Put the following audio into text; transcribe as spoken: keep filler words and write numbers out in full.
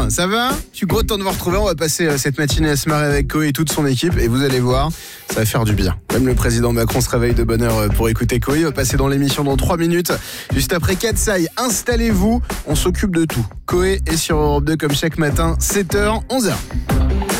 Bonjour, ça va ? Je suis content de vous retrouver. On va passer euh, cette matinée à se marrer avec Koé et toute son équipe. Et vous allez voir, ça va faire du bien. Même le président Macron se réveille de bonne heure euh, pour écouter Koé. Il va passer dans l'émission dans trois minutes. Juste après Katsai, installez-vous. On s'occupe de tout. Koé est sur Europe deux comme chaque matin, sept heures, onze heures.